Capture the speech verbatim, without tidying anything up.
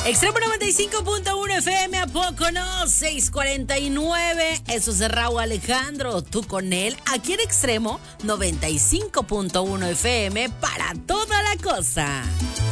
Extremo noventa y cinco punto uno F M, ¿a poco no? seis cuarenta y nueve. Eso es de Raúl Alejandro. Tú con él, aquí en Extremo noventa y cinco punto uno F M para toda la cosa.